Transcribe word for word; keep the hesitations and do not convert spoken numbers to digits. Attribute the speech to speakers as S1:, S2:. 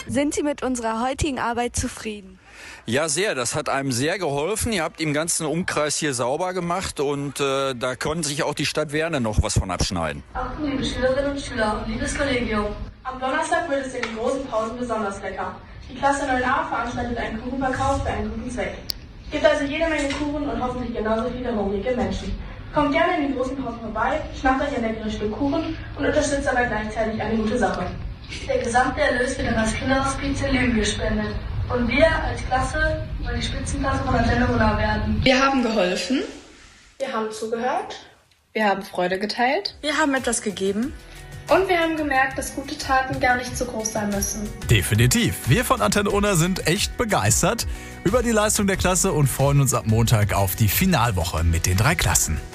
S1: Sind Sie mit unserer heutigen Arbeit zufrieden?
S2: Ja, sehr. Das hat einem sehr geholfen. Ihr habt im ganzen Umkreis hier sauber gemacht und äh, da konnte sich auch die Stadt Werne noch was von abschneiden.
S3: Achtung, liebe Schülerinnen und Schüler, liebes Kollegium. Am Donnerstag wird es in den großen Pausen besonders lecker. Die Klasse neun a veranstaltet einen Kuchenverkauf für einen guten Zweck. Es gibt also jede Menge Kuchen und hoffentlich genauso viele hungrige Menschen. Kommt gerne in die großen Pausen vorbei, schnappt euch ein leckeres Stück Kuchen und unterstützt dabei gleichzeitig eine gute Sache. Der gesamte Erlös wird dann als Kinderhospiz in Lügen gespendet. Und wir als Klasse wollen die Spitzenklasse von Antenne Unna werden.
S4: Wir haben geholfen.
S3: Wir haben zugehört.
S4: Wir haben Freude geteilt.
S1: Wir haben etwas gegeben.
S3: Und wir haben gemerkt, dass gute Taten gar nicht so groß sein müssen.
S5: Definitiv. Wir von Antenne Unna sind echt begeistert über die Leistung der Klasse und freuen uns ab Montag auf die Finalwoche mit den drei Klassen.